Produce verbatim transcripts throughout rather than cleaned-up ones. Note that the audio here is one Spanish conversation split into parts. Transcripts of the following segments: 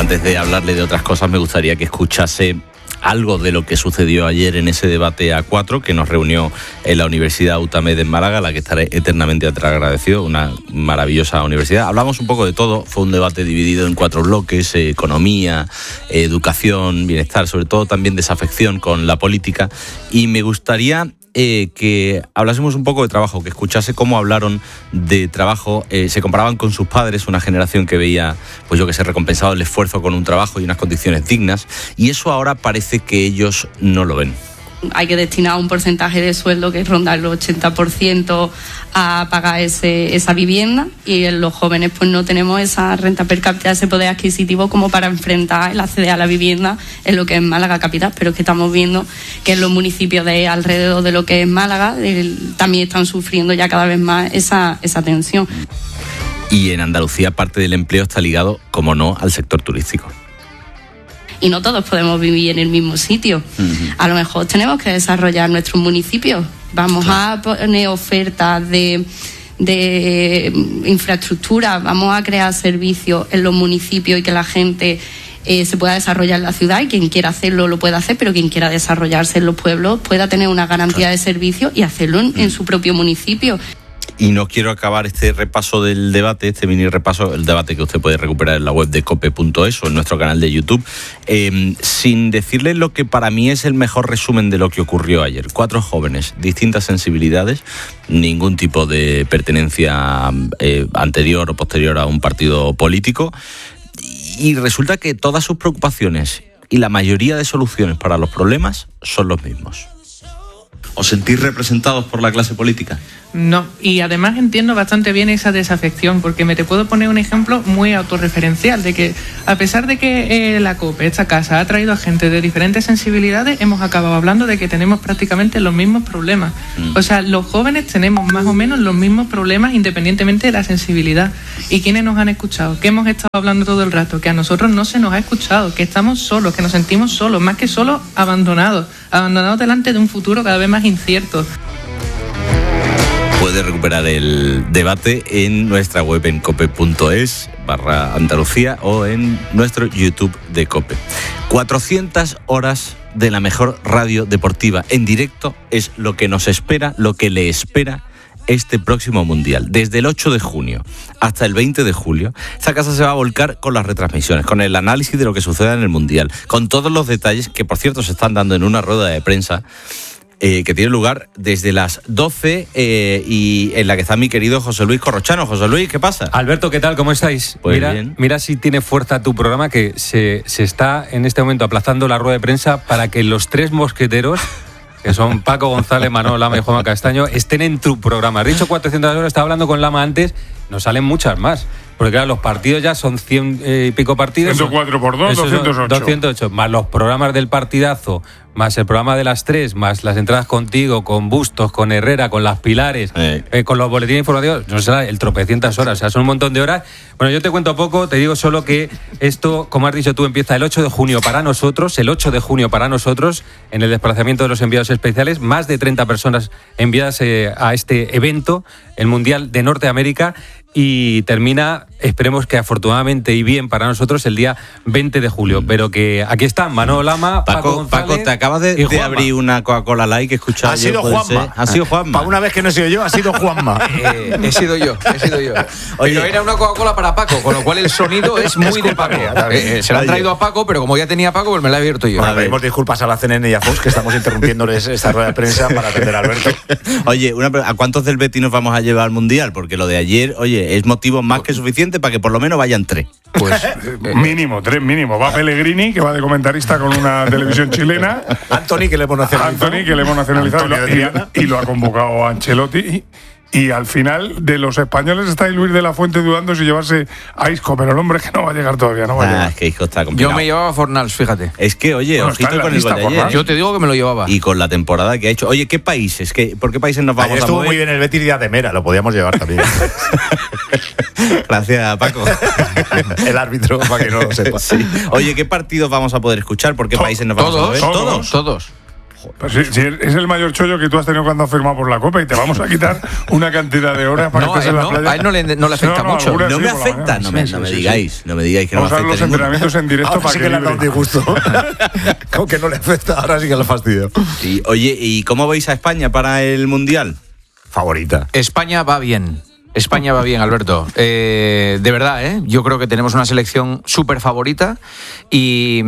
antes de hablarle de otras cosas, me gustaría que escuchase algo de lo que sucedió ayer en ese debate A cuatro que nos reunió en la Universidad UTAMED en Málaga, a la que estaré eternamente agradecido, una maravillosa universidad. Hablamos un poco de todo, fue un debate dividido en cuatro bloques: eh, economía, eh, educación, bienestar, sobre todo también desafección con la política, y me gustaría Eh, que hablásemos un poco de trabajo, que escuchase cómo hablaron de trabajo. Eh, se comparaban con sus padres, una generación que veía, pues yo que sé, recompensado el esfuerzo con un trabajo y unas condiciones dignas, y eso ahora parece que ellos no lo ven. Hay que destinar un porcentaje de sueldo que ronda el ochenta por ciento a pagar ese, esa vivienda, y en los jóvenes pues no tenemos esa renta per cápita, ese poder adquisitivo como para enfrentar el acceder a la vivienda en lo que es Málaga capital, pero es que estamos viendo que en los municipios de alrededor de lo que es Málaga el, también están sufriendo ya cada vez más esa, esa tensión. Y en Andalucía parte del empleo está ligado, como no, al sector turístico. Y no todos podemos vivir en el mismo sitio. Uh-huh. A lo mejor tenemos que desarrollar nuestros municipios. Vamos claro. a poner ofertas de, de infraestructura, vamos a crear servicios en los municipios y que la gente eh, se pueda desarrollar en la ciudad, y quien quiera hacerlo lo pueda hacer, pero quien quiera desarrollarse en los pueblos pueda tener una garantía claro. de servicios y hacerlo en, uh-huh. en su propio municipio. Y no quiero acabar este repaso del debate, este mini repaso, el debate que usted puede recuperar en la web de cope punto es o en nuestro canal de YouTube, eh, sin decirle lo que para mí es el mejor resumen de lo que ocurrió ayer. Cuatro jóvenes, distintas sensibilidades, ningún tipo de pertenencia eh, anterior o posterior a un partido político, y resulta que todas sus preocupaciones y la mayoría de soluciones para los problemas son los mismos. ¿Os sentís representados por la clase política? No, y además entiendo bastante bien esa desafección, porque me te puedo poner un ejemplo muy autorreferencial de que a pesar de que eh, la COPE, esta casa, ha traído a gente de diferentes sensibilidades, hemos acabado hablando de que tenemos prácticamente los mismos problemas. Mm. O sea, los jóvenes tenemos más o menos los mismos problemas independientemente de la sensibilidad. ¿Y quiénes nos han escuchado? ¿Qué hemos estado hablando todo el rato? Que a nosotros no se nos ha escuchado, que estamos solos, que nos sentimos solos, más que solos, abandonados, abandonados delante de un futuro cada vez más incierto. Puede recuperar el debate en nuestra web en cope punto es barra Andalucía o en nuestro YouTube de COPE. cuatrocientas horas de la mejor radio deportiva en directo es lo que nos espera, lo que le espera este próximo Mundial. Desde el ocho de junio hasta el veinte de julio, esta casa se va a volcar con las retransmisiones, con el análisis de lo que suceda en el Mundial, con todos los detalles que, por cierto, se están dando en una rueda de prensa Eh, que tiene lugar desde las doce eh, y en la que está mi querido José Luis Corrochano. José Luis, ¿qué pasa? Alberto, ¿qué tal? ¿Cómo estáis? Pues mira, bien. Mira si tiene fuerza tu programa, que se, se está en este momento aplazando la rueda de prensa para que los tres mosqueteros, que son Paco González, Manolo Lama y Juanma Castaño, estén en tu programa. Has dicho cuatrocientas horas, estaba hablando con Lama antes, nos salen muchas más. Porque claro, los partidos ya son cien y pico partidos. ciento cuatro por dos, doscientos ocho. doscientos ocho, más los programas del partidazo, más el programa de las tres, más las entradas contigo, con Bustos, con Herrera, con las Pilares, eh. Eh, con los boletines informativos, no sé, el tropecientas horas, o sea, son un montón de horas. Bueno, yo te cuento poco, te digo solo que esto, como has dicho tú, empieza el ocho de junio para nosotros, el ocho de junio para nosotros, en el desplazamiento de los enviados especiales, más de treinta personas enviadas eh, a este evento, el Mundial de Norteamérica, y termina, esperemos que afortunadamente y bien para nosotros, el día veinte de julio. Pero que aquí están Manolo Lama, Paco, Paco González. Paco, te acabas de, de abrir una Coca-Cola Light que he escuchado. Ha sido Juanma. Ha sido Juanma. Para una vez que no he sido yo, ha sido Juanma. eh, he sido yo, he sido yo. Oye, pero era una Coca-Cola para Paco, con lo cual el sonido es muy de Paco. Eh, eh, se la han traído a Paco, pero como ya tenía Paco, pues me la he abierto yo. Bueno, pedimos disculpas a la C N N y a Fox, que estamos interrumpiéndoles esta rueda de prensa para atender a Alberto. Oye, una, ¿a cuántos del Betis nos vamos a llevar al Mundial? Porque lo de ayer, oye, es motivo más que suficiente para que por lo menos vayan tres. Pues eh, mínimo, tres mínimo. Va Pellegrini, que va de comentarista con una televisión chilena. Anthony, que le hemos nacionalizado. Anthony, que le hemos nacionalizado. Y lo, y, y lo ha convocado a Ancelotti. Y, y al final, de los españoles está Luis de la Fuente dudando si llevarse a Isco, pero el hombre es que no va a llegar todavía, no va ah, a llegar. Es que Isco está complicado. Yo me llevaba a Fornals, fíjate. Es que, oye, bueno, ojito con el gol de ayer. Yo te digo que me lo llevaba. Y con la temporada que ha hecho. Oye, ¿qué países? ¿Qué, ¿Por qué países nos vamos ayer a mover? Estuvo muy bien el Betis de Ademera, lo podíamos llevar también. Gracias, Paco. El árbitro, para que no lo sepa. Sí. Oye, ¿qué partidos vamos a poder escuchar? ¿Por qué países nos vamos todos, a mover? Todos, todos. Pues sí, sí, es el mayor chollo que tú has tenido cuando has firmado por la Copa y te vamos a quitar una cantidad de horas para no, que estés en no, la playa. A él no le, no le afecta no, no, mucho. No sí, me por la afecta, mañana. no me, Sí, no me sí, digáis, sí. no me digáis que Vamos no a me ver afecta los ninguno. entrenamientos en directo Ahora para sí que que le ha dado un libre. disgusto. Como que no le afecta, ahora sí que le fastidio. Sí, oye, ¿y cómo veis a España para el Mundial? Favorita. España va bien. España va bien, Alberto. Eh, de verdad, ¿eh? Yo creo que tenemos una selección súper favorita y,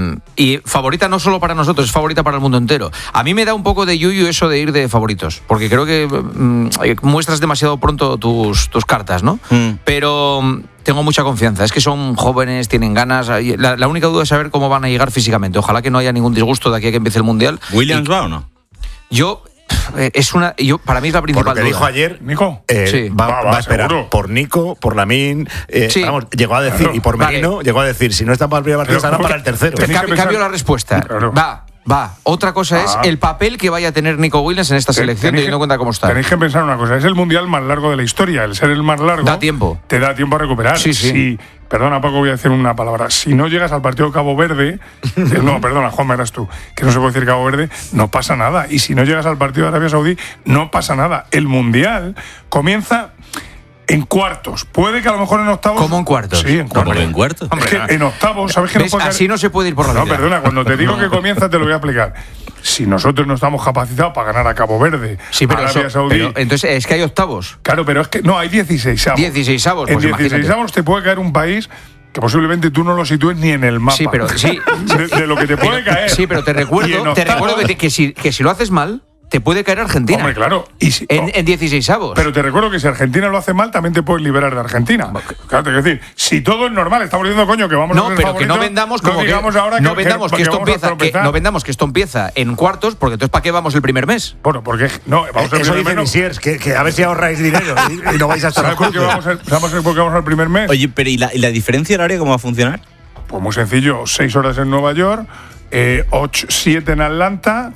y favorita no solo para nosotros, es favorita para el mundo entero. A mí me da un poco de yuyu eso de ir de favoritos, porque creo que mm, muestras demasiado pronto tus, tus cartas, ¿no? Mm. Pero tengo mucha confianza. Es que son jóvenes, tienen ganas. La, la única duda es saber cómo van a llegar físicamente. Ojalá que no haya ningún disgusto de aquí a que empiece el Mundial. ¿Williams y, va o no? Yo... Es una, yo, para mí es la principal Por lo que duda. dijo ayer, Nico, eh, sí. va, va, va, va, a esperar seguro. por Nico, por Lamine. Eh, Sí. vamos, llegó a decir, Claro. y por Merino, Vale. llegó a decir: si no está para el primer partido, Pero, estará para el tercero. Tenéis Cam- que pensar- Cambio la respuesta. Claro. Va, va. Otra cosa es Ah. el papel que vaya a tener Nico Williams en esta selección, Tenéis teniendo en que- cuenta cómo está. Tenéis que pensar una cosa, es el mundial más largo de la historia. El ser el más largo Da tiempo. te da tiempo a recuperar. Sí, sí. Si, perdona, Paco, voy a decir una palabra. Si no llegas al partido de Cabo Verde, eh, no, perdona, Juanma, eras tú, que no se puede decir Cabo Verde, no pasa nada. Y si no llegas al partido de Arabia Saudí, no pasa nada. El mundial comienza en cuartos. Puede que a lo mejor en octavos. ¿Cómo en cuartos? Sí, en ¿Cómo cuartos. en cuartos? Es que en octavos, ¿sabes que no ¿Ves? puede Así no se puede ir por la No, vida. perdona, cuando te digo que comienza te lo voy a explicar. Si nosotros no estamos capacitados para ganar a Cabo Verde, Sí, pero, Arabia eso- Saudí. pero entonces es que hay octavos. Claro, pero es que no, hay dieciséis avos. dieciséis avos, En pues dieciséis imagínate. avos te puede caer un país que posiblemente tú no lo sitúes ni en el mapa. Sí, pero sí. De, de lo que te puede caer. Sí, pero te Y en recuerdo, te octavos- recuerdo que, te- que si, que si lo haces mal, te puede caer Argentina. Hombre, claro. Y si- En, oh, en dieciséis avos. pero te recuerdo que si Argentina lo hace mal, también te puedes liberar de Argentina. Claro, te quiero decir, si todo es normal, estamos diciendo, coño, que vamos a No, ser pero que no favoritos, vendamos no como que, digamos ahora no que, vendamos que, que, esto vamos a empieza que tropezar. no vendamos que esto empieza en cuartos, porque entonces ¿para qué vamos el primer mes? Bueno, porque no, vamos a Eso el dice primer mes. Visiers, que, que a ver si ahorráis dinero y, y no vais a estar ¿Sabes por qué vamos a- ¿Sabes por qué vamos al primer mes? Oye, pero ¿y la, y la diferencia horaria cómo va a funcionar? Pues muy sencillo, seis horas en Nueva York, eh, ocho, siete en Atlanta,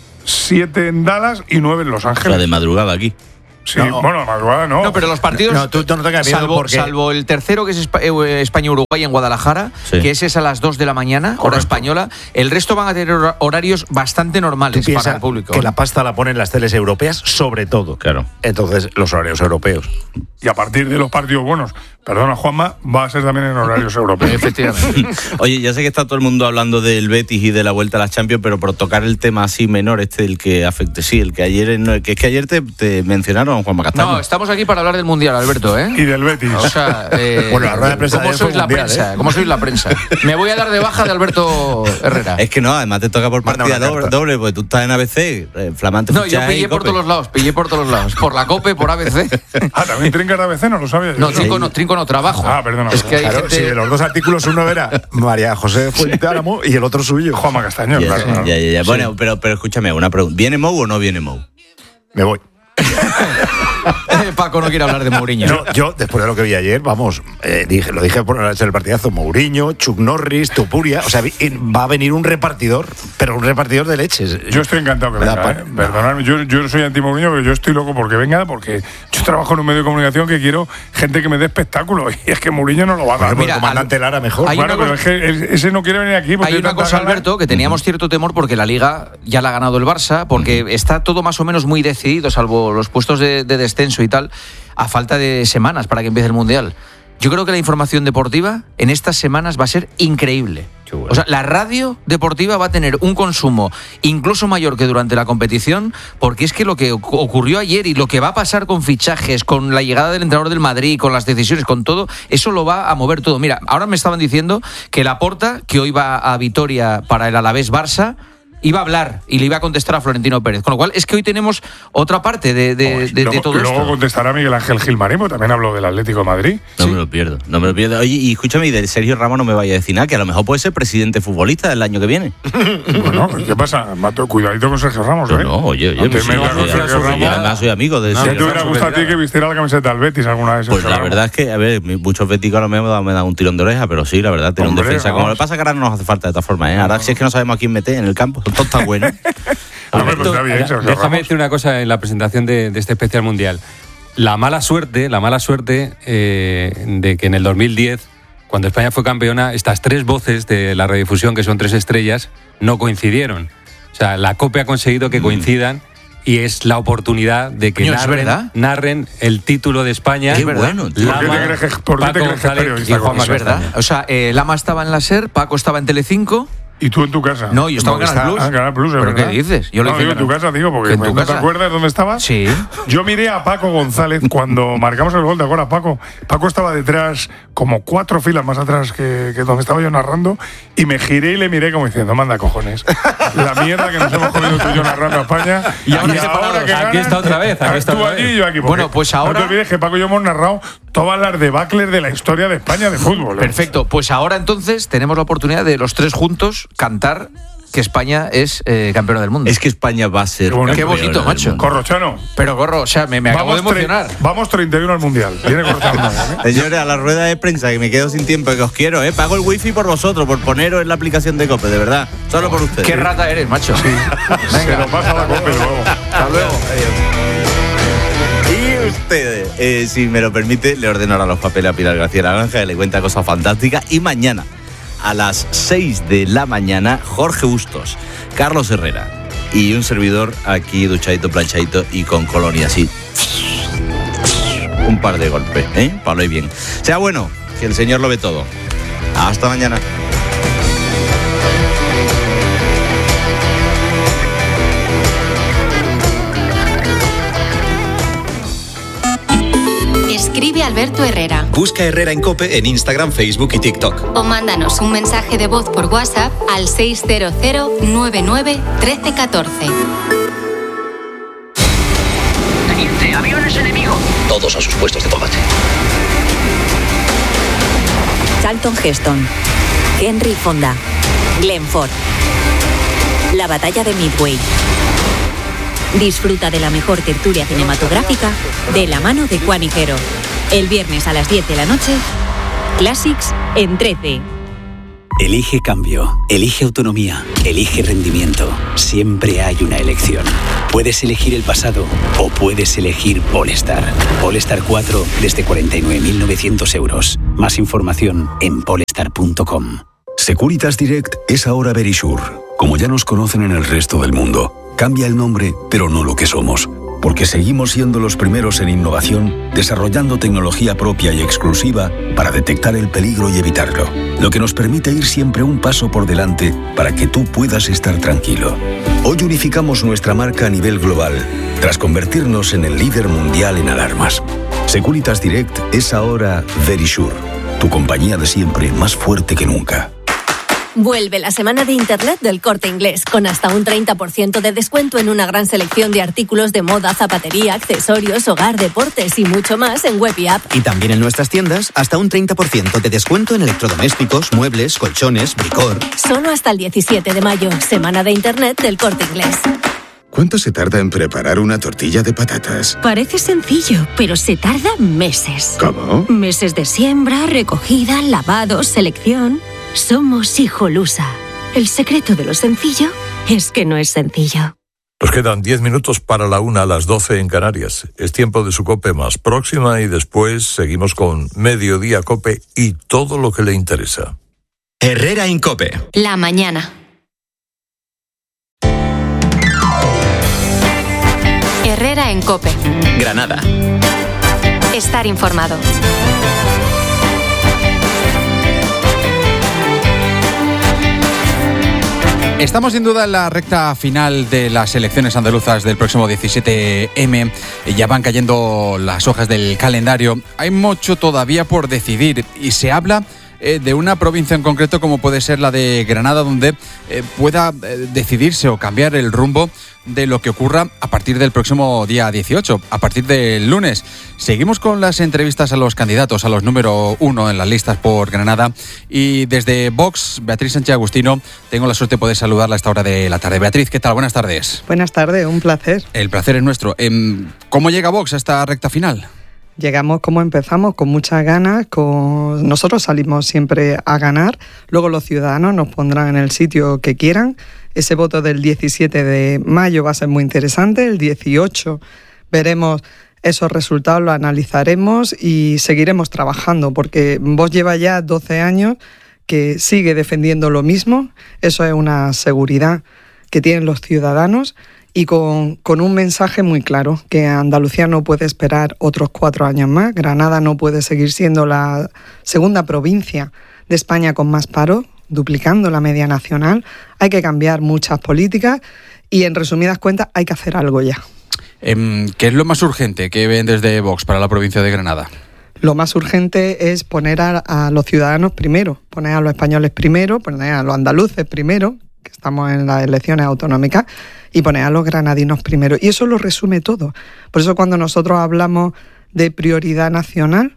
siete en Dallas y nueve en Los O Ángeles. sea, de madrugada aquí. Sí, bueno, madrugada no. No, pero los partidos. No, tú- tú no tengas miedo salvo, porque- salvo el tercero, que es Espa- eh, España-Uruguay en Guadalajara, Sí. que ese es a las dos de la mañana, hora Correcto. española. El resto van a tener hora- horarios bastante Tú normales para piensas el público. que la pasta la ponen las teles europeas, sobre todo. Claro. Entonces, los horarios europeos. Y a partir de los partidos buenos, perdona Juanma, va a ser también en horarios europeos. Efectivamente. Oye, ya sé que está todo el mundo hablando del Betis y de la vuelta a las Champions, pero por tocar el tema así menor, este, el que afecte, sí, el que ayer, no, que es que ayer te, te mencionaron, Juanma Castaño. No, estamos aquí para hablar del Mundial, Alberto, ¿eh? Y del Betis. O sea, eh, Bueno, la rueda de prensa de ¿cómo ayer sois fue la mundial, prensa? ¿eh? ¿Cómo sois la prensa? Me voy a dar de baja de Alberto Herrera. Es que no, además te toca por Manda partida una doble, carta. doble, porque tú estás en A B C, eh, flamante No, yo fichaje y pillé por Cope. todos los lados, pillé por todos los lados. Por la COPE, por A B C. Ah, también trinca de A B C, no lo sabía. yo. No, trinco no, trinco no, trabajo. Ah, perdona, Es que hay Claro, gente... si de los dos artículos uno era María José Fuente Álamo y el otro suyo. Juanma Castaño, Ya, claro. claro. ya, ya, ya. Sí. Bueno, pero, pero escúchame, una pregunta. ¿Viene Mou o no viene Mou? Me voy. Paco no quiere hablar de Mourinho. Yo, yo, después de lo que vi ayer, vamos, eh, dije, lo dije por el partidazo, Mourinho, Chuck Norris, Tupuria, o sea, vi- va a venir un repartidor, pero un repartidor de leches. Yo estoy encantado que Me da venga, pa- ¿eh? Perdonadme, yo, yo soy anti-Mourinho, pero yo estoy loco porque venga, porque yo trabajo en un medio de comunicación que quiero gente que me dé espectáculo, y es que Mourinho no lo va a dar. Por Mira, el comandante al- Lara mejor. hay Claro, una pero es que el- ese no quiere venir aquí porque Hay tiene una tanta cosa, gana. Alberto, que teníamos cierto temor porque la Liga ya la ha ganado el Barça, porque está todo más o menos muy decidido, salvo los puestos de, de descenso y tal, a falta de semanas para que empiece el Mundial. Yo creo que la información deportiva en estas semanas va a ser increíble. Qué bueno. O sea, la radio deportiva va a tener un consumo incluso mayor que durante la competición, porque es que lo que oc- ocurrió ayer y lo que va a pasar con fichajes, con la llegada del entrenador del Madrid, con las decisiones, con todo, eso lo va a mover todo. Mira, ahora me estaban diciendo que Laporta, que hoy va a Vitoria para el Alavés Barça, iba a hablar y le iba a contestar a Florentino Pérez. Con lo cual, es que hoy tenemos otra parte de, de, Pues, de- de luego, todo luego esto. contestará Miguel Ángel Gilmarín, porque también habló del Atlético de Madrid. No Sí. me lo pierdo, no me lo pierdo. Oye, y escúchame, y del Sergio Ramos no me vaya a decir nada, que a lo mejor puede ser presidente futbolista el año que viene. Bueno, ¿qué pasa? Mato, cuidadito con Sergio Ramos, Pero ¿eh? no, oye, oye, No te pues sí, metas ya- con ya- Sergio ya- Ramos. además soy amigo de ¿Qué Sergio te hubiera Ramos. gustado a ti que vistiera la camiseta del Betis alguna vez? Pues Sergio la Ramos? verdad es que, a ver, muchos béticos ahora me han dado, me han dado un tirón de oreja, pero sí, la verdad, tiene un Hombre, defensa. Como vamos. le pasa que ahora no nos hace falta de esta forma, ¿eh? Ahora si es que no sabemos a quién meter en el campo, todo está bueno. Hombre, pues está bien, Sergio Déjame Ramos. decir una cosa en la presentación de, de este especial mundial. La mala suerte, la mala suerte eh, de que en el dos mil diez, cuando España fue campeona, estas tres voces de la radiodifusión, que son tres estrellas, no coincidieron. O sea, la COPE ha conseguido que coincidan y es la oportunidad de que Coño, ¿es narren, verdad? narren el título de España. Qué bueno, tío. Lama, ¿Por qué te crees que- por qué te Paco crees que es González periodista y con Juanma eso? Es verdad. Castaño. O sea, eh, Lama estaba en la SER, Paco estaba en Telecinco. ¿Y tú en tu casa? No, yo estaba en Porque Canal está- Plus. ah, Canal Plus, es ¿Pero verdad. qué dices? Yo lo no, hice en digo en tu Canal- casa, digo, porque ¿En tu ¿no casa? te acuerdas dónde estabas? Sí. Yo miré a Paco González cuando marcamos el gol, ¿te acuerdas, Paco? Paco estaba detrás, como cuatro filas más atrás que, que donde estaba yo narrando, y me giré y le miré como diciendo, manda cojones. La mierda que nos hemos comido tú y yo narrando a España. Y ahora separados. que Aquí ganan, está otra vez, aquí está tú otra allí vez. y yo aquí. porque Bueno, pues ahora- No te olvides que Paco y yo hemos narrado todas las debacles de la historia de España de fútbol. ¿eh? Perfecto. Pues ahora entonces tenemos la oportunidad de los tres juntos cantar que España es eh, campeona del mundo. Es que España va a ser. Qué bonito. Qué campeona bonito, del macho. mundo. Corrochano. Pero Gorro, o sea, me, me acabo de Vamos, tre- emocionar. vamos treinta y uno al Mundial. Viene Corrochano. ¿eh? Señores, a la rueda de prensa, que me quedo sin tiempo, que os quiero, ¿eh? Pago el wifi por vosotros, por poneros en la aplicación de COPE, de verdad. Solo por ustedes. Qué rata eres, macho. Se lo pasa a la copa luego. Hasta luego. Y ustedes, eh, si me lo permite, le ordeno ahora los papeles a Pilar García Naranja, que le cuenta cosas fantásticas. Y mañana, a las seis de la mañana, Jorge Bustos, Carlos Herrera y un servidor aquí duchadito, planchadito y con colonia así. Un par de golpes, ¿eh? Para lo bien. Sea bueno, que el Señor lo ve todo. Hasta mañana. Escribe Alberto Herrera Busca Herrera en COPE en Instagram, Facebook y TikTok. o mándanos un mensaje de voz por WhatsApp al seis cero cero nueve nueve uno tres uno cuatro. Teniente, aviones enemigos. Todos a sus puestos de combate. Charlton Heston, Henry Fonda, Glenn Ford. La batalla de Midway. Disfruta de la mejor tertulia cinematográfica de la mano de Juan Higuero. El viernes a las diez de la noche, Classics en trece. Elige cambio, elige autonomía, elige rendimiento. Siempre hay una elección. Puedes elegir el pasado o puedes elegir Polestar. Polestar cuatro desde cuarenta y nueve mil novecientos euros. Más información en polestar punto com. Securitas Direct es ahora Verisure. Como ya nos conocen en el resto del mundo, cambia el nombre, pero no lo que somos. Porque seguimos siendo los primeros en innovación, desarrollando tecnología propia y exclusiva para detectar el peligro y evitarlo. Lo que nos permite ir siempre un paso por delante para que tú puedas estar tranquilo. Hoy unificamos nuestra marca a nivel global, tras convertirnos en el líder mundial en alarmas. Securitas Direct es ahora Verisure, tu compañía de siempre más fuerte que nunca. Vuelve la semana de Internet del Corte Inglés, con hasta un treinta por ciento de descuento en una gran selección de artículos de moda, zapatería, accesorios, hogar, deportes y mucho más en web y app. Y también en nuestras tiendas, hasta un treinta por ciento de descuento en electrodomésticos, muebles, colchones, bricor. Solo hasta el diecisiete de mayo, semana de Internet del Corte Inglés. ¿Cuánto se tarda en preparar una tortilla de patatas? Parece sencillo, pero se tarda meses. ¿Cómo? Meses de siembra, recogida, lavado, selección. Somos Hijolusa. El secreto de lo sencillo es que no es sencillo. Nos quedan diez minutos para la una a las doce en Canarias. Es tiempo de su COPE más próxima y después seguimos con Mediodía COPE y todo lo que le interesa. Herrera en COPE. La mañana. Herrera en COPE. Granada. Estar informado. Estamos sin duda en la recta final de las elecciones andaluzas del próximo diecisiete eme. Ya van cayendo las hojas del calendario. Hay mucho todavía por decidir y se habla eh, de una provincia en concreto como puede ser la de Granada, donde eh, pueda eh, decidirse o cambiar el rumbo de lo que ocurra a partir del próximo día dieciocho, a partir del lunes. Seguimos con las entrevistas a los candidatos, a los número uno en las listas por Granada, y desde Vox, Beatriz Sánchez Agustino, tengo la suerte de poder saludarla a esta hora de la tarde. Beatriz, ¿qué tal? Buenas tardes. Buenas tardes, un placer. El placer es nuestro. ¿Cómo llega Vox a esta recta final? Llegamos como empezamos, con muchas ganas. Con... Nosotros salimos siempre a ganar, luego los ciudadanos nos pondrán en el sitio que quieran. Ese voto del diecisiete de mayo va a ser muy interesante. El dieciocho veremos esos resultados, los analizaremos y seguiremos trabajando, porque Vox lleva ya doce años que sigue defendiendo lo mismo. Eso es una seguridad que tienen los ciudadanos y con, con un mensaje muy claro, que Andalucía no puede esperar otros cuatro años más, Granada no puede seguir siendo la segunda provincia de España con más paro, duplicando la media nacional, hay que cambiar muchas políticas y en resumidas cuentas hay que hacer algo ya. ¿Qué es lo más urgente que ven desde Vox para la provincia de Granada? Lo más urgente es poner a, a los ciudadanos primero, poner a los españoles primero, poner a los andaluces primero, que estamos en las elecciones autonómicas, y poner a los granadinos primero. Y eso lo resume todo. Por eso cuando nosotros hablamos de prioridad nacional,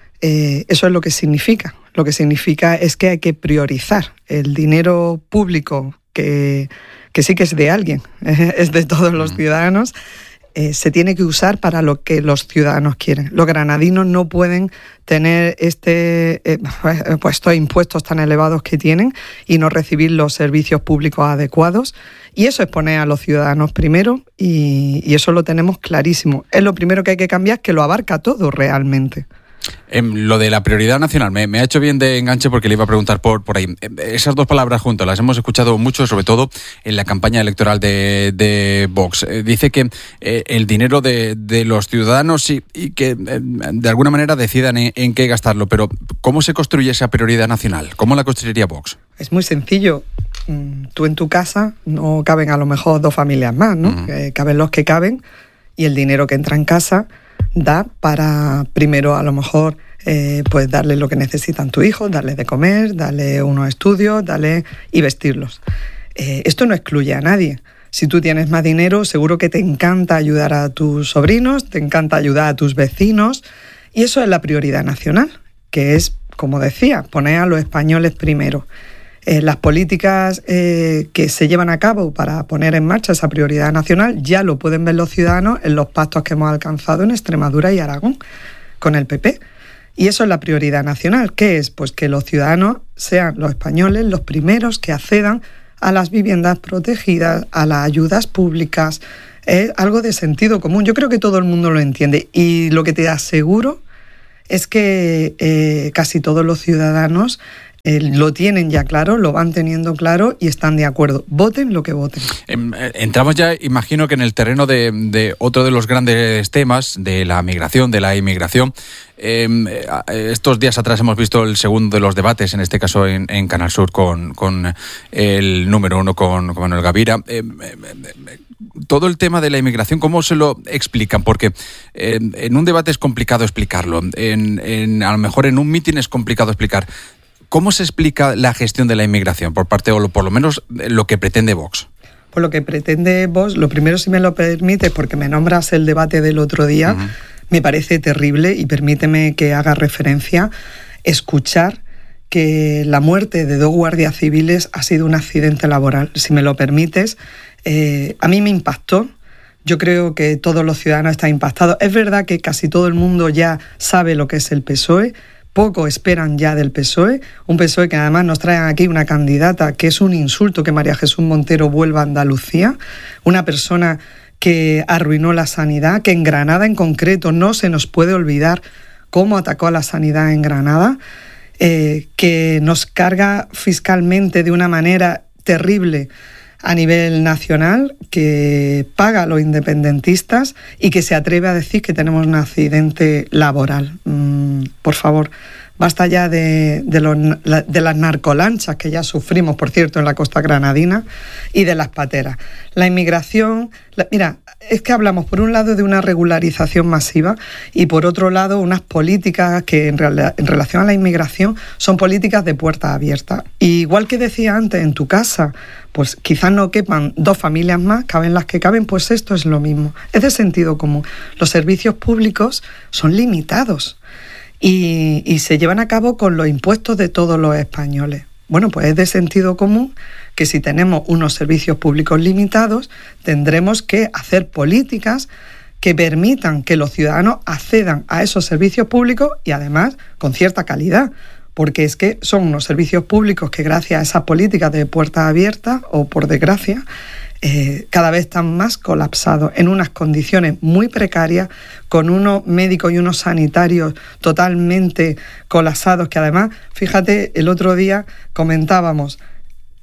eh, eso es lo que significa. Lo que significa es que hay que priorizar el dinero público, que, que sí que es de alguien, es de todos los ciudadanos, eh, se tiene que usar para lo que los ciudadanos quieren. Los granadinos no pueden tener este, eh, pues estos impuestos tan elevados que tienen y no recibir los servicios públicos adecuados. Y eso es poner a los ciudadanos primero y, y eso lo tenemos clarísimo. Es lo primero que hay que cambiar, que lo abarca todo realmente. Eh, lo de la prioridad nacional me, me ha hecho bien de enganche porque le iba a preguntar por, por ahí. Eh, esas dos palabras juntas las hemos escuchado mucho, sobre todo en la campaña electoral de, de Vox. Eh, dice que eh, el dinero de, de los ciudadanos y, y que eh, de alguna manera decidan en, en qué gastarlo. Pero ¿cómo se construye esa prioridad nacional? ¿Cómo la construiría Vox? Es muy sencillo. Tú en tu casa no caben a lo mejor dos familias más, ¿no? Uh-huh. Eh, caben los que caben y el dinero que entra en casa da para, primero, a lo mejor, eh, pues darle lo que necesitan tus hijos, darle de comer, darle unos estudios, darle y vestirlos. Eh, esto no excluye a nadie. Si tú tienes más dinero, seguro que te encanta ayudar a tus sobrinos, te encanta ayudar a tus vecinos, y eso es la prioridad nacional, que es, como decía, poner a los españoles primero. Eh, las políticas eh, que se llevan a cabo para poner en marcha esa prioridad nacional ya lo pueden ver los ciudadanos en los pactos que hemos alcanzado en Extremadura y Aragón con el P P. Y eso es la prioridad nacional. ¿Qué es? Pues que los ciudadanos sean los españoles los primeros que accedan a las viviendas protegidas, a las ayudas públicas. Es algo de sentido común. Yo creo que todo el mundo lo entiende. Y lo que te aseguro es que eh, casi todos los ciudadanos Eh, lo tienen ya claro, lo van teniendo claro y están de acuerdo. Voten lo que voten. Entramos ya, imagino que en el terreno de, de otro de los grandes temas, de la migración, de la inmigración. Eh, estos días atrás hemos visto el segundo de los debates, en este caso en, en Canal Sur, con, con el número uno, con, con Manuel Gavira. Eh, eh, todo el tema de la inmigración, ¿cómo se lo explican? Porque eh, en un debate es complicado explicarlo, en, en, a lo mejor en un mitin es complicado explicar. ¿Cómo se explica la gestión de la inmigración por parte, o por lo menos lo que pretende Vox? Pues lo que pretende Vox, lo primero, si me lo permite, porque me nombras el debate del otro día, uh-huh. me parece terrible, y permíteme que haga referencia, escuchar que la muerte de dos guardias civiles ha sido un accidente laboral. Si me lo permites, eh, a mí me impactó. Yo creo que todos los ciudadanos están impactados. Es verdad que casi todo el mundo ya sabe lo que es el P S O E, poco esperan ya del P S O E, un P S O E que además nos traen aquí una candidata que es un insulto que María Jesús Montero vuelva a Andalucía, una persona que arruinó la sanidad, que en Granada en concreto no se nos puede olvidar cómo atacó a la sanidad en Granada, eh, que nos carga fiscalmente de una manera terrible a nivel nacional, que paga a los independentistas y que se atreve a decir que tenemos un accidente laboral. Mm, por favor, basta ya de, de, los, de las narcolanchas que ya sufrimos, por cierto, en la costa granadina, y de las pateras. La inmigración, la, mira, es que hablamos por un lado de una regularización masiva y por otro lado unas políticas que en, real, en relación a la inmigración son políticas de puerta abierta. Y igual que decía antes, en tu casa, pues quizás no quepan dos familias más, caben las que caben, pues esto es lo mismo. Es de sentido común. Los servicios públicos son limitados y, y se llevan a cabo con los impuestos de todos los españoles. Bueno, pues es de sentido común que si tenemos unos servicios públicos limitados, tendremos que hacer políticas que permitan que los ciudadanos accedan a esos servicios públicos y además con cierta calidad. Porque es que son unos servicios públicos que gracias a esas políticas de puertas abiertas, o por desgracia, eh, cada vez están más colapsados en unas condiciones muy precarias, con unos médicos y unos sanitarios totalmente colapsados, que además, fíjate, el otro día comentábamos,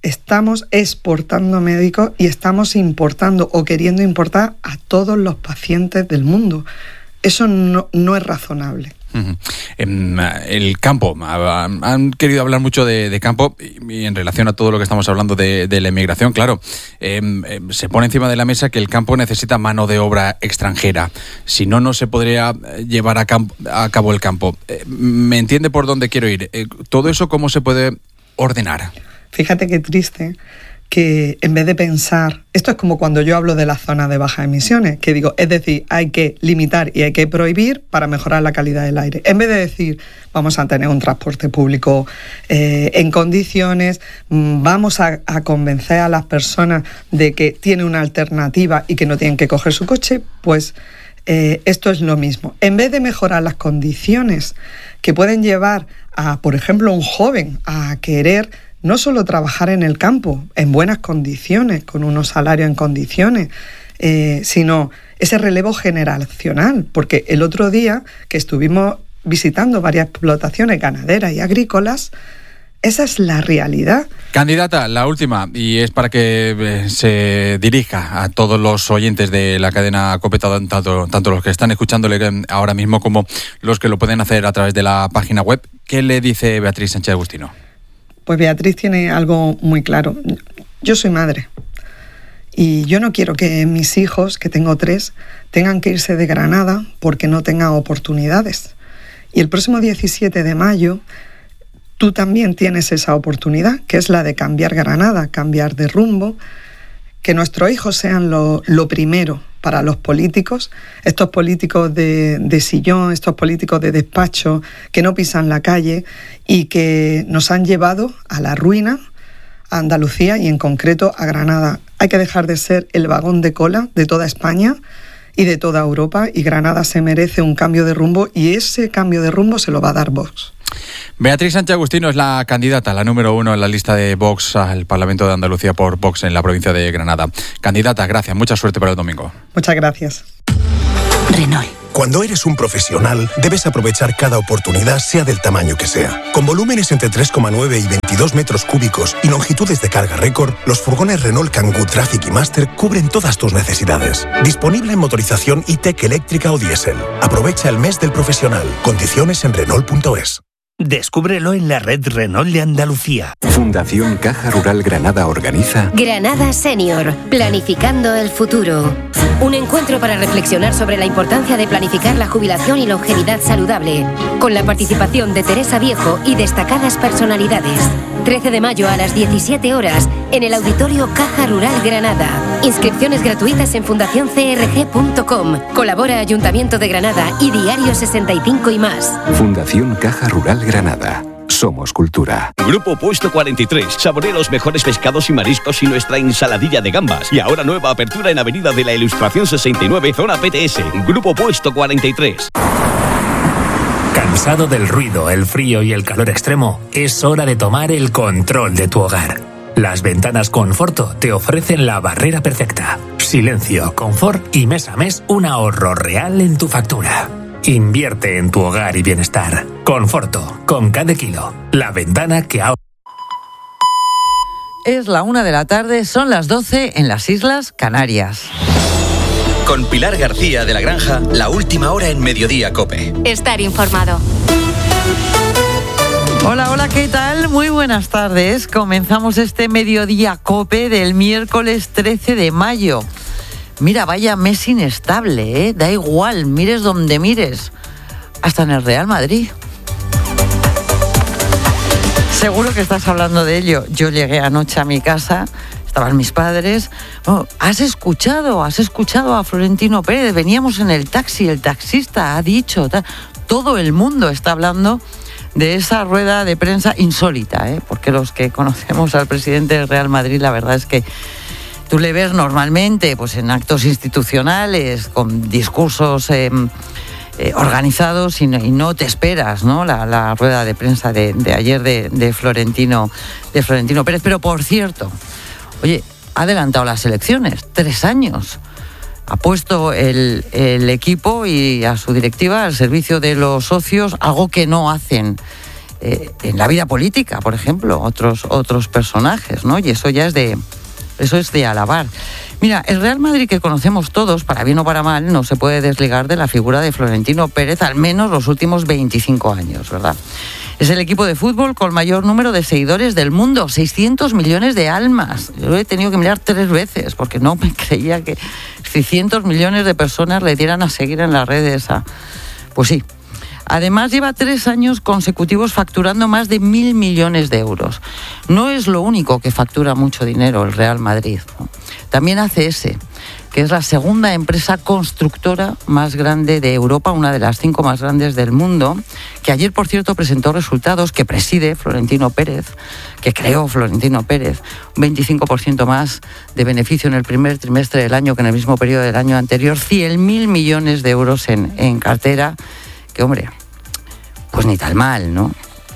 estamos exportando médicos y estamos importando o queriendo importar a todos los pacientes del mundo. Eso no, no es razonable. Uh-huh. En el campo, han querido hablar mucho de, de campo y en relación a todo lo que estamos hablando de, de la inmigración, claro, eh, eh, se pone encima de la mesa que el campo necesita mano de obra extranjera. Si no, no se podría llevar a, camp- a cabo el campo. Eh, ¿Me entiende por dónde quiero ir? Eh, ¿Todo eso cómo se puede ordenar? Fíjate qué triste que en vez de pensar, esto es como cuando yo hablo de la zona de bajas emisiones, que digo, es decir, hay que limitar y hay que prohibir para mejorar la calidad del aire. En vez de decir, vamos a tener un transporte público eh, en condiciones, vamos a, a convencer a las personas de que tiene una alternativa y que no tienen que coger su coche, pues eh, esto es lo mismo. En vez de mejorar las condiciones que pueden llevar a, por ejemplo, un joven a querer no solo trabajar en el campo, en buenas condiciones, con unos salarios en condiciones, eh, sino ese relevo generacional. Porque el otro día que estuvimos visitando varias explotaciones ganaderas y agrícolas, esa es la realidad. Candidata, la última, y es para que eh, se dirija a todos los oyentes de la cadena COPE, tanto, tanto los que están escuchándole ahora mismo como los que lo pueden hacer a través de la página web. ¿Qué le dice Beatriz Sánchez Agustino? Pues Beatriz tiene algo muy claro. Yo soy madre y yo no quiero que mis hijos, que tengo tres, tengan que irse de Granada porque no tengan oportunidades. Y el próximo diecisiete de mayo tú también tienes esa oportunidad, que es la de cambiar Granada, cambiar de rumbo, que nuestros hijos sean lo, lo primero para los políticos, estos políticos de, de sillón, estos políticos de despacho que no pisan la calle y que nos han llevado a la ruina, a Andalucía y en concreto a Granada. Hay que dejar de ser el vagón de cola de toda España y de toda Europa, y Granada se merece un cambio de rumbo y ese cambio de rumbo se lo va a dar Vox. Beatriz Sánchez Agustino es la candidata, la número uno en la lista de Vox al Parlamento de Andalucía por Vox en la provincia de Granada. Candidata, gracias, mucha suerte para el domingo. Muchas gracias. Renault. Cuando eres un profesional, debes aprovechar cada oportunidad, sea del tamaño que sea. Con volúmenes entre tres coma nueve y veintidós metros cúbicos y longitudes de carga récord, los furgones Renault Kangoo Traffic y Master cubren todas tus necesidades. Disponible en motorización e-tech eléctrica o diésel. Aprovecha el mes del profesional. Condiciones en Renault punto es. Descúbrelo en la red Renault de Andalucía. Fundación Caja Rural Granada organiza Granada Senior, planificando el futuro. Un encuentro para reflexionar sobre la importancia de planificar la jubilación y longevidad saludable, con la participación de Teresa Viejo y destacadas personalidades. trece de mayo a las diecisiete horas en el Auditorio Caja Rural Granada. Inscripciones gratuitas en fundación c r g punto com. Colabora Ayuntamiento de Granada y Diario sesenta y cinco y más. Fundación Caja Rural Granada. Somos cultura. Grupo Puesto cuarenta y tres. Saborea los mejores pescados y mariscos y nuestra ensaladilla de gambas. Y ahora nueva apertura en Avenida de la Ilustración sesenta y nueve, zona P T S. Grupo Puesto cuarenta y tres. ¿Cansado del ruido, el frío y el calor extremo? Es hora de tomar el control de tu hogar. Las ventanas Conforto te ofrecen la barrera perfecta. Silencio, confort y mes a mes un ahorro real en tu factura. Invierte en tu hogar y bienestar. Conforto, con cada kilo. La ventana que ahorra. Es la una de la tarde, son las doce en las Islas Canarias. Con Pilar García de la Granja, la última hora en Mediodía COPE. Estar informado. Hola, hola, ¿qué tal? Muy buenas tardes. Comenzamos este Mediodía COPE del miércoles trece de mayo. Mira, vaya mes inestable, ¿eh? Da igual, mires donde mires. Hasta en el Real Madrid. Seguro que estás hablando de ello. Yo llegué anoche a mi casa, estaban mis padres. Oh, ¿Has escuchado? ¿Has escuchado a Florentino Pérez? Veníamos en el taxi, el taxista ha dicho... Tal. Todo el mundo está hablando de esa rueda de prensa insólita, ¿eh? Porque los que conocemos al presidente del Real Madrid, la verdad es que tú le ves normalmente pues en actos institucionales, con discursos eh, eh, organizados y no, y no te esperas, ¿no? La, la rueda de prensa de, de ayer de, de, Florentino, de Florentino Pérez. Pero por cierto, oye, ha adelantado las elecciones, tres años. Ha puesto el, el equipo y a su directiva al servicio de los socios, algo que no hacen eh, en la vida política, por ejemplo, otros, otros personajes, ¿no? Y eso ya es de, eso es de alabar. Mira, el Real Madrid que conocemos todos, para bien o para mal, no se puede desligar de la figura de Florentino Pérez, al menos los últimos veinticinco años, ¿verdad? Es el equipo de fútbol con mayor número de seguidores del mundo, seiscientos millones de almas. Yo lo he tenido que mirar tres veces porque no me creía que seiscientos millones de personas le dieran a seguir en las redes. A... Pues sí. Además, lleva tres años consecutivos facturando más de mil millones de euros. No es lo único que factura mucho dinero el Real Madrid, ¿no? También A C S, que es la segunda empresa constructora más grande de Europa, una de las cinco más grandes del mundo, que ayer, por cierto, presentó resultados que preside Florentino Pérez, que creó Florentino Pérez, un veinticinco por ciento más de beneficio en el primer trimestre del año que en el mismo periodo del año anterior, cien mil millones de euros en, en cartera, que, hombre, pues ni tal mal, ¿no?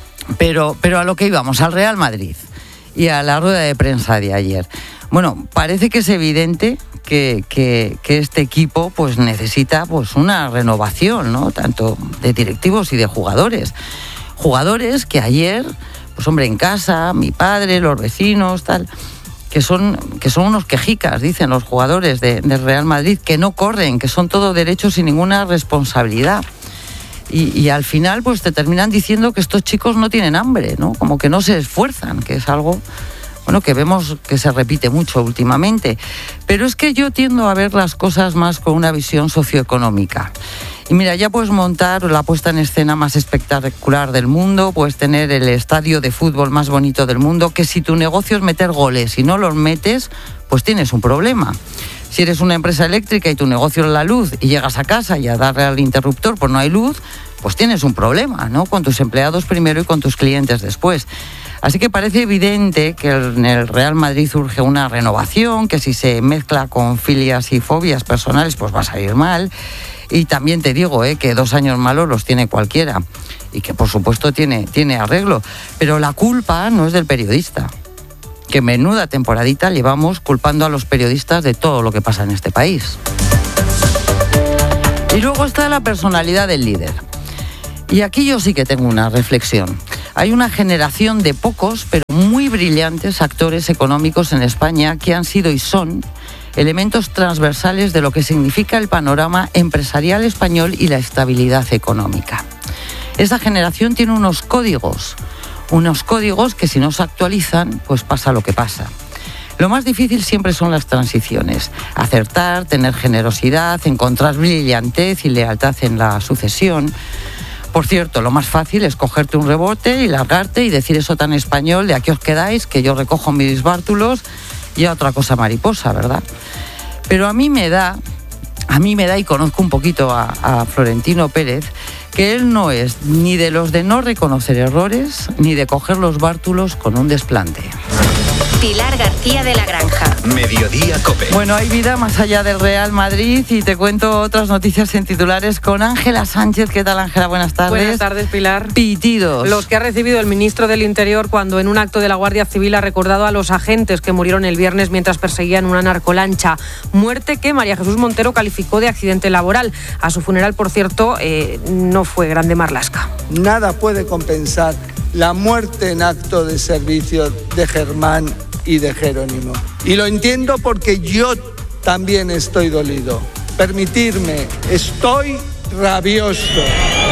Pero, pero a lo que íbamos, al Real Madrid y a la rueda de prensa de ayer. Bueno, parece que es evidente que, que, que este equipo pues necesita pues una renovación, ¿no? Tanto de directivos y de jugadores. Jugadores que ayer, pues hombre, en casa, mi padre, los vecinos, tal, que son, que son unos quejicas, dicen los jugadores de, de Real Madrid, que no corren, que son todo derechos sin ninguna responsabilidad. Y, y al final pues te terminan diciendo que estos chicos no tienen hambre, ¿no? Como que no se esfuerzan, que es algo... Bueno, que vemos que se repite mucho últimamente. Pero es que yo tiendo a ver las cosas más con una visión socioeconómica. Y mira, ya puedes montar la puesta en escena más espectacular del mundo, puedes tener el estadio de fútbol más bonito del mundo, que si tu negocio es meter goles y no los metes, pues tienes un problema. Si eres una empresa eléctrica y tu negocio es la luz y llegas a casa y a darle al interruptor pues no hay luz, pues tienes un problema, ¿no? Con tus empleados primero y con tus clientes después. Así que parece evidente que en el Real Madrid urge una renovación, que si se mezcla con filias y fobias personales, pues va a salir mal. Y también te digo eh, que dos años malos los tiene cualquiera y que por supuesto tiene, tiene arreglo. Pero la culpa no es del periodista, que menuda temporadita llevamos culpando a los periodistas de todo lo que pasa en este país. Y luego está la personalidad del líder. Y aquí yo sí que tengo una reflexión. Hay una generación de pocos, pero muy brillantes actores económicos en España que han sido y son elementos transversales de lo que significa el panorama empresarial español y la estabilidad económica. Esa generación tiene unos códigos, unos códigos que si no se actualizan, pues pasa lo que pasa. Lo más difícil siempre son las transiciones. Acertar, tener generosidad, encontrar brillantez y lealtad en la sucesión. Por cierto, lo más fácil es cogerte un rebote y largarte y decir eso tan español de aquí os quedáis, que yo recojo mis bártulos y a otra cosa mariposa, ¿verdad? Pero a mí me da, a mí me da y conozco un poquito a, a Florentino Pérez, que él no es ni de los de no reconocer errores, ni de coger los bártulos con un desplante. Pilar García de la Granja. Mediodía COPE. Bueno, hay vida más allá del Real Madrid y te cuento otras noticias en titulares con Ángela Sánchez. ¿Qué tal, Ángela? Buenas tardes. Buenas tardes, Pilar. Pitidos. Los que ha recibido el ministro del Interior cuando en un acto de la Guardia Civil ha recordado a los agentes que murieron el viernes mientras perseguían una narcolancha. Muerte que María Jesús Montero calificó de accidente laboral. A su funeral, por cierto, eh, no fue grande marlasca. Nada puede compensar la muerte en acto de servicio de Germán y de Jerónimo. Y lo entiendo porque yo también estoy dolido. Permitirme, estoy rabioso.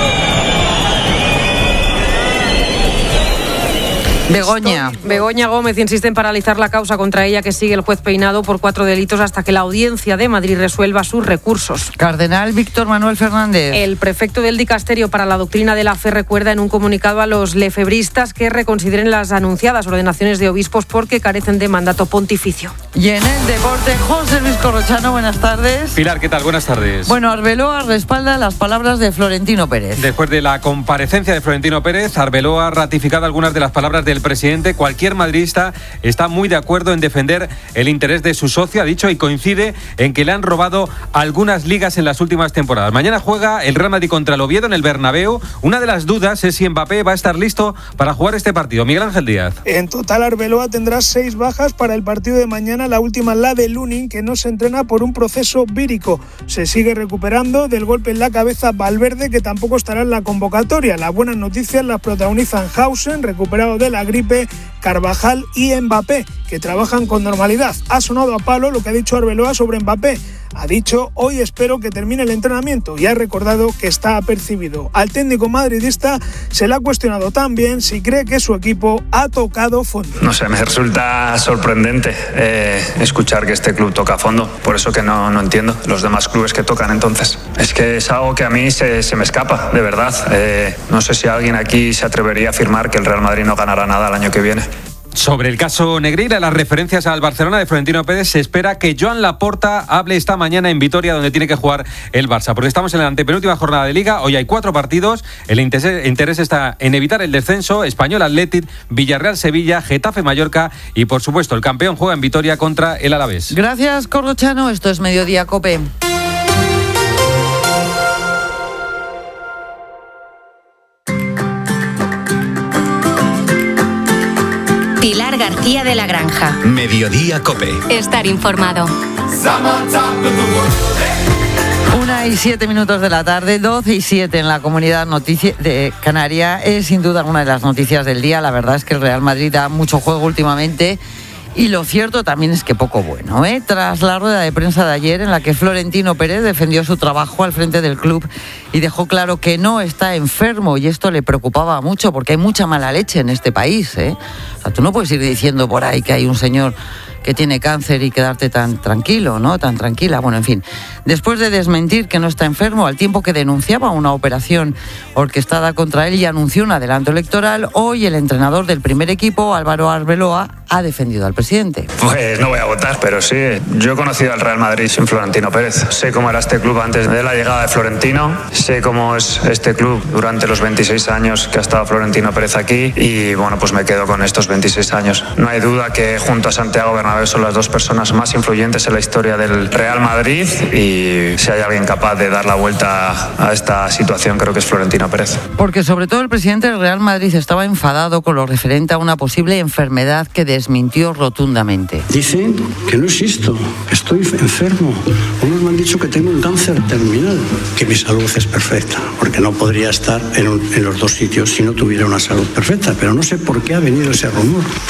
Begoña. Begoña Gómez insiste en paralizar la causa contra ella que sigue el juez Peinado por cuatro delitos hasta que la Audiencia de Madrid resuelva sus recursos. Cardenal Víctor Manuel Fernández. El prefecto del Dicasterio para la Doctrina de la Fe recuerda en un comunicado a los lefebristas que reconsideren las anunciadas ordenaciones de obispos porque carecen de mandato pontificio. Y en el deporte, José Luis Corrochano, buenas tardes. Pilar, ¿qué tal? Buenas tardes. Bueno, Arbeloa respalda las palabras de Florentino Pérez. Después de la comparecencia de Florentino Pérez, Arbeloa ha ratificado algunas de las palabras del el presidente, cualquier madridista está muy de acuerdo en defender el interés de su socio, ha dicho, y coincide en que le han robado algunas ligas en las últimas temporadas. Mañana juega el Real Madrid contra el Oviedo en el Bernabéu. Una de las dudas es si Mbappé va a estar listo para jugar este partido. Miguel Ángel Díaz. En total, Arbeloa tendrá seis bajas para el partido de mañana, la última la de Lunin, que no se entrena por un proceso vírico. Se sigue recuperando del golpe en la cabeza Valverde, que tampoco estará en la convocatoria. Las buenas noticias las protagonizan Hausen, recuperado de la gripe, Carvajal y Mbappé, que trabajan con normalidad. Ha sonado a palo lo que ha dicho Arbeloa sobre Mbappé. Ha dicho, hoy espero que termine el entrenamiento, y ha recordado que está apercibido. Al técnico madridista se le ha cuestionado también si cree que su equipo ha tocado fondo. No sé, me resulta sorprendente eh, escuchar que este club toca fondo. Por eso que no, no entiendo los demás clubes que tocan entonces. Es que es algo que a mí se, se me escapa, de verdad. Eh, no sé si alguien aquí se atrevería a afirmar que el Real Madrid no ganará nada el año que viene. Sobre el caso Negreira, las referencias al Barcelona de Florentino Pérez, se espera que Joan Laporta hable esta mañana en Vitoria, donde tiene que jugar el Barça, porque estamos en la antepenúltima jornada de Liga. Hoy hay cuatro partidos. El interés, interés está en evitar el descenso. Español Athletic, Villarreal Sevilla, Getafe Mallorca y, por supuesto, el campeón juega en Vitoria contra el Alavés. Gracias, Corrochano. Esto es Mediodía COPE. Pilar García de la Granja. Mediodía COPE. Estar informado. Una y siete minutos de la tarde, doce y siete en la Comunidad Noticia de Canaria. Es sin duda una de las noticias del día. La verdad es que el Real Madrid da mucho juego últimamente. Y lo cierto también es que poco bueno, ¿eh? Tras la rueda de prensa de ayer, en la que Florentino Pérez defendió su trabajo al frente del club y dejó claro que no está enfermo, y esto le preocupaba mucho porque hay mucha mala leche en este país, ¿eh? O sea, tú no puedes ir diciendo por ahí que hay un señor que tiene cáncer y quedarte tan tranquilo, ¿no? Tan tranquila. Bueno, en fin. Después de desmentir que no está enfermo, al tiempo que denunciaba una operación orquestada contra él y anunció un adelanto electoral, hoy el entrenador del primer equipo, Álvaro Arbeloa, ha defendido al presidente. Pues no voy a votar, pero sí. Yo he conocido al Real Madrid sin Florentino Pérez. Sé cómo era este club antes de la llegada de Florentino. Sé cómo es este club durante los veintiséis años que ha estado Florentino Pérez aquí. Y bueno, pues me quedo con estos veintiséis años. No hay duda que junto a Santiago Bernabéu son las dos personas más influyentes en la historia del Real Madrid. Y si hay alguien capaz de dar la vuelta a esta situación, creo que es Florentino Pérez. Porque sobre todo el presidente del Real Madrid estaba enfadado con lo referente a una posible enfermedad que desmintió rotundamente. Dicen que no existo, estoy enfermo. Unos me han dicho que tengo un cáncer terminal, que mi salud es perfecta, porque no podría estar en, un, en los dos sitios si no tuviera una salud perfecta, pero no sé por qué ha venido ese rumor.